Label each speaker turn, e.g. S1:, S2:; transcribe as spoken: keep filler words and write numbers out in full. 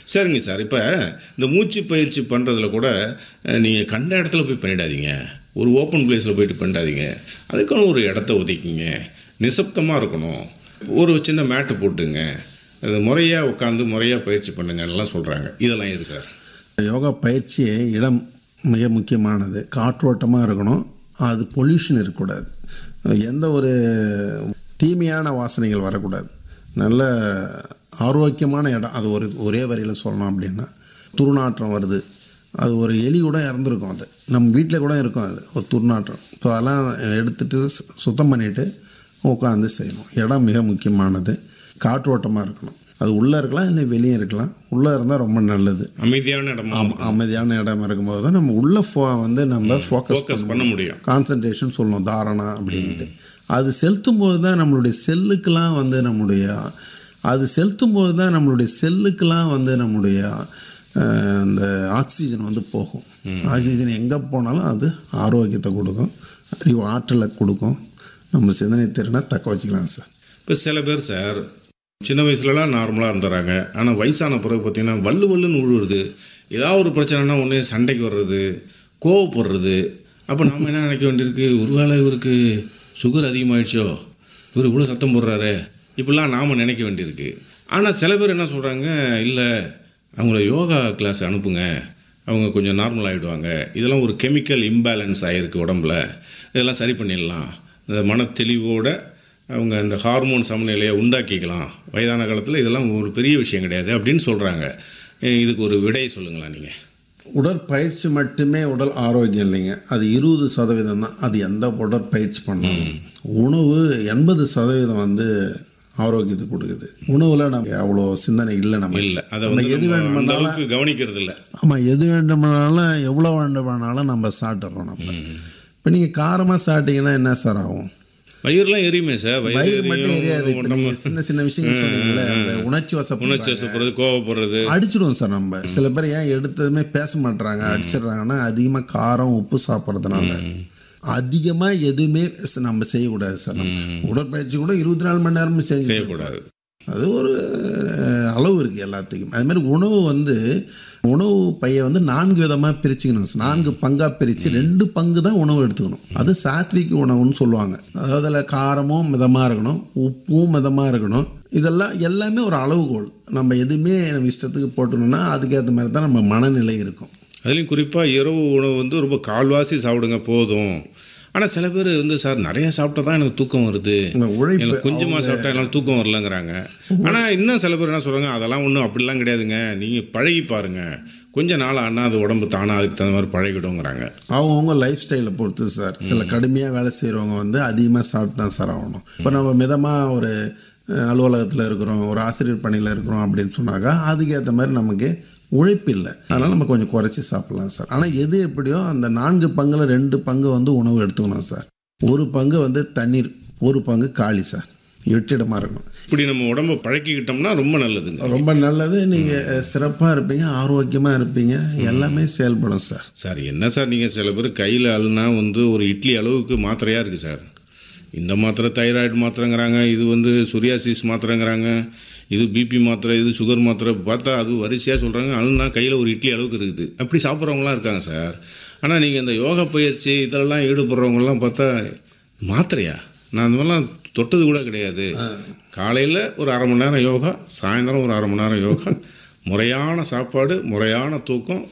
S1: சரிங்க சார். இப்போ இந்த மூச்சு பயிற்சி பண்ணுறதுல கூட நீங்கள் கண்ட இடத்துல போய் பண்ணிடாதீங்க. ஒரு ஓப்பன் பிளேஸில் போயிட்டு பண்ணிடாதீங்க. அதுக்கான ஒரு இடத்த ஒதுக்கிங்க. நிசப்தமாக இருக்கணும். ஒரு சின்ன மேட்டு போட்டுங்க. அது முறையாக உட்காந்து முறையாக பயிற்சி பண்ணுங்கலாம் சொல்கிறாங்க. இதெல்லாம் எது சார்?
S2: யோகா பயிற்சி இடம் மிக முக்கியமானது. காற்றோட்டமாக இருக்கணும். அது பொல்யூஷன் இருக்கக்கூடாது. எந்த ஒரு தீமையான வாசனைகள் வரக்கூடாது. நல்ல ஆரோக்கியமான இடம். அது ஒரு ஒரே வரியில் சொல்லணும் அப்படின்னா, துர்நாற்றம் வருது, அது ஒரு எலி கூட இறந்துருக்கும். அது நம்ம வீட்டில் கூட இருக்கும். அது ஒரு துர்நாற்றம். ஸோ அதெல்லாம் எடுத்துகிட்டு சுத்தம் பண்ணிவிட்டு உட்காந்து செய்யணும். இடம் மிக முக்கியமானது. காற்றோட்டமாக இருக்கணும். அது உள்ளே இருக்கலாம், இல்லை வெளியே இருக்கலாம். உள்ளே இருந்தால் ரொம்ப நல்லது.
S1: அமைதியான இடம்.
S2: ஆமாம், அமைதியான இடம் இருக்கும்போது தான் நம்ம உள்ளே ஃபோ வந்து நம்ம ஃபோக்கஸ்
S1: பண்ண முடியும்.
S2: கான்சன்ட்ரேஷன் சொல்லணும், தாரணா அப்படின்ட்டு. அது செலுத்தும் போது தான் நம்மளுடைய செல்லுக்கெலாம் வந்து நம்முடைய அது செலுத்தும் போது தான் நம்மளுடைய செல்லுக்கெலாம் வந்து நம்முடைய அந்த ஆக்சிஜன் வந்து போகும். ஆக்சிஜன் எங்கே போனாலும் அது ஆரோக்கியத்தை கொடுக்கும், அறிவு ஆற்றலை கொடுக்கும். நம்ம சிந்தனை திறனை தக்க வச்சுக்கலாம் சார்.
S1: இப்போ சில பேர் சார் சின்ன வயசுலலாம் நார்மலாக இருந்துடுறாங்க. ஆனால் வயசான பிறகு பார்த்திங்கன்னா வல்லு வல்லுன்னு உழுவுறது, ஏதாவது ஒரு பிரச்சனைனா ஒன்றே சண்டைக்கு வர்றது, கோவப்படுறது. அப்போ நம்ம என்ன நினைக்க வேண்டியிருக்கு, ஒருவேளை இவருக்கு சுகர் அதிகமாகிடுச்சோ, இவர் இவ்வளோ சத்தம் போடுறாரு, இப்படிலாம் நாம் நினைக்க வேண்டியிருக்கு. ஆனால் சில பேர் என்ன சொல்கிறாங்க, இல்லை அவங்கள யோகா கிளாஸ் அனுப்புங்க, அவங்க கொஞ்சம் நார்மல் ஆகிடுவாங்க, இதெல்லாம் ஒரு கெமிக்கல் இம்பேலன்ஸ் ஆகிருக்கு உடம்புல, இதெல்லாம் சரி பண்ணிடலாம், இந்த மன தெளிவோடு அவங்க அந்த ஹார்மோன் சமநிலையை உண்டாக்கிக்கலாம், வயதான காலத்தில் இதெல்லாம் ஒரு பெரிய விஷயம் கிடையாது அப்படின்னு சொல்கிறாங்க. இதுக்கு ஒரு விடை சொல்லுங்களா நீங்கள்?
S2: உடற்பயிற்சி மட்டுமே உடல் ஆரோக்கியம் இல்லைங்க. அது இருபது சதவீதம் தான். அது எந்த உடற்பயிற்சி பண்ணாலும். உணவு எண்பது சதவீதம் வந்து ஆரோக்கியத்தை கொடுக்குது. உணவில் நம்ம அவ்வளோ சிந்தனை இல்லை. நம்ம
S1: இல்லை, அதை வந்து எது வேண்டுமானாலும் கவனிக்கிறது இல்லை.
S2: ஆமாம், எது வேண்டுமானாலும் எவ்வளோ வேண்டுமானாலும் நம்ம சாப்பிட்றோம். நம்ம இப்போ நீங்கள் காரமாக சாப்பிட்டீங்கன்னா என்ன சார் ஆகும்?
S1: வயிறுலாம் எரியுமே சார்.
S2: வயிறு மட்டும் எரியாது. இப்போ நீங்கள் சின்ன சின்ன விஷயங்கள் சொன்னீங்கல்ல, அந்த உணர்ச்சி வசம்
S1: உணர்ச்சி வசப்படுறது, கோவப்படுறது,
S2: அடிச்சிடுவோம் சார். நம்ம சில பேர் ஏன் எடுத்ததுமே பேச மாட்டுறாங்க, அடிச்சிடுறாங்கன்னா அதிகமாக காரம் உப்பு சாப்பிட்றதுனால. அதிகமாக எதுவுமே நம்ம செய்யக்கூடாது சார். நம்ம உடற்பயிற்சி கூட இருபத்தி நாலு மணி நேரமும் செய்யக்கூடாது. அது ஒரு அளவு இருக்குது எல்லாத்துக்கும். அதுமாதிரி உணவு வந்து உணவு பையை வந்து நான்கு விதமாக பிரிச்சுக்கணும். நான்கு பங்காக பிரித்து ரெண்டு பங்கு தான் உணவு எடுத்துக்கணும். அது சாத்விக் உணவுன்னு சொல்லுவாங்க. அதாவது அதில் காரமும் மிதமாக இருக்கணும், உப்பும் மிதமாக இருக்கணும். இதெல்லாம் எல்லாமே ஒரு அளவுகோல். நம்ம எதுவுமே நம்ம இஷ்டத்துக்கு போட்டணும்னா அதுக்கேற்ற மாதிரி தான் நம்ம மனநிலை இருக்கும்.
S1: அதுலேயும் குறிப்பாக இரவு உணவு வந்து ரொம்ப கால்வாசி சாப்பிடுங்க போதும். ஆனால் சில பேர் வந்து சார் நிறையா சாப்பிட்டா தான் எனக்கு தூக்கம் வருது, எனக்கு கொஞ்சமாக சாப்பிட்டா என்னால் தூக்கம் வரலங்கிறாங்க. ஆனால் இன்னும் சில பேர் என்ன சொல்கிறாங்க, அதெல்லாம் ஒன்றும் அப்படிலாம் கிடையாதுங்க, நீங்கள் பழகி பாருங்கள், கொஞ்சம் நாள் ஆனால் அது உடம்பு தானாக அதுக்கு தகுந்த மாதிரி பழகிடுங்கிறாங்க.
S2: அவங்கவுங்க லைஃப் ஸ்டைலை பொறுத்து சார். சில கடுமையாக வேலை செய்கிறவங்க வந்து அதிகமாக சாப்பிட்டு தான் சார் ஆகணும். இப்போ நம்ம மிதமாக ஒரு அலுவலகத்தில் இருக்கிறோம், ஒரு ஆசிரியர் பணியில் இருக்கிறோம் அப்படின்னு சொன்னாக்கா அதுக்கேற்ற மாதிரி நமக்கு உழைப்பு இல்லை. அதனால் நம்ம கொஞ்சம் குறைச்சி சாப்பிட்லாம் சார். ஆனால் எது எப்படியோ அந்த நான்கு பங்கில் ரெண்டு பங்கு வந்து உணவு எடுத்துக்கணும் சார். ஒரு பங்கு வந்து தண்ணீர், ஒரு பங்கு காலி சார். எட்டிடமாக இருக்கணும்.
S1: இப்படி நம்ம உடம்பை பழக்கிக்கிட்டோம்னா ரொம்ப நல்லதுங்க.
S2: ரொம்ப நல்லது. நீங்கள் சிறப்பாக இருப்பீங்க, ஆரோக்கியமாக இருப்பீங்க, எல்லாமே செயல்படும் சார்.
S1: சார் என்ன சார், நீங்கள் சில பேர் கையில் அழுனா வந்து ஒரு இட்லி அளவுக்கு மாத்திரையாக இருக்குது சார். இந்த மாத்திரை தைராய்டு மாத்திரைங்கிறாங்க, இது வந்து சொரியாசிஸ் மாத்திரைங்கிறாங்க, இது பிபி மாத்திரை, இது சுகர் மாத்திரை, பார்த்தா அது வரிசையாக சொல்கிறாங்க. அழுனா கையில் ஒரு இட்லி அளவுக்கு இருக்குது. அப்படி சாப்பிட்றவங்களாம் இருக்காங்க சார். ஆனால் நீங்கள் இந்த யோகா பயிற்சி இதெல்லாம் ஈடுபடுறவங்களாம் பார்த்தா மாத்திரையா, நான் அந்த மாதிரிலாம் தொட்டது கூட கிடையாது. காலையில் ஒரு அரை மணி நேரம் யோகா, சாயந்தரம் ஒரு அரை மணி நேரம் யோகா, முறையான சாப்பாடு, முறையான தூக்கம்,